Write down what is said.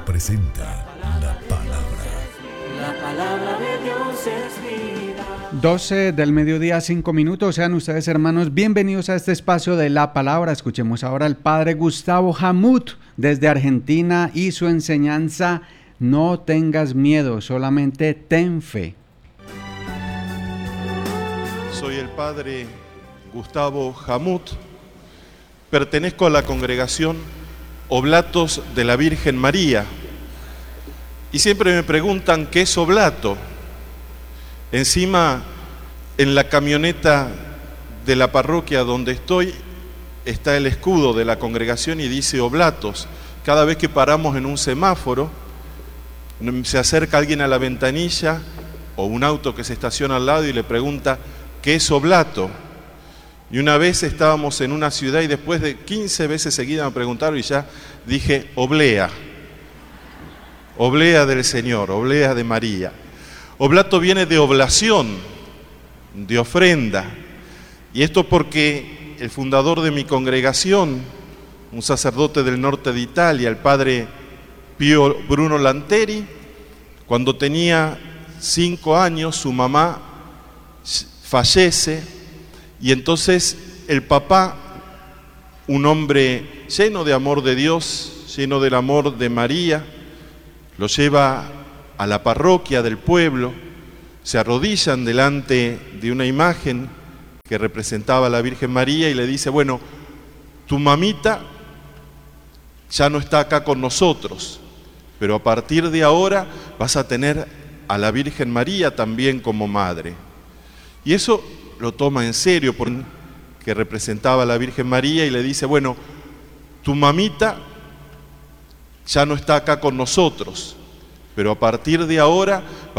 presenta la palabra. La palabra de Dios es vida. 12 del mediodía, 5 minutos. Sean ustedes, hermanos, bienvenidos a este espacio de la palabra. Escuchemos ahora al padre Gustavo Hamut desde Argentina y su enseñanza: no tengas miedo, solamente ten fe. Soy el padre Gustavo Hamut, pertenezco a la congregación Oblatos de la Virgen María y siempre me preguntan qué es oblato. Encima, en la camioneta de la parroquia donde estoy está el escudo de la congregación y dice Oblatos. Cada vez que paramos en un semáforo, se acerca alguien a la ventanilla o un auto que se estaciona al lado y le pregunta ¿qué es oblato? Y una vez estábamos en una ciudad y después de 15 veces seguidas me preguntaron y ya dije oblea. Oblea del Señor, oblea de María. Oblato viene de oblación, de ofrenda. Y esto porque el fundador de mi congregación, un sacerdote del norte de Italia, el padre Pío Bruno Lanteri, cuando tenía 5 años su mamá fallece y entonces el papá, un hombre lleno de amor de Dios, lleno del amor de María, lo lleva a la parroquia del pueblo, se arrodillan delante de una imagen que representaba a la Virgen María y le dice, bueno, tu mamita ya no está acá con nosotros, pero a partir de ahora vas a tener a la Virgen María también como madre. Y eso lo toma en serio porque representaba a la Virgen María y le dice, bueno, tu mamita ya no está acá con nosotros, pero a partir de ahora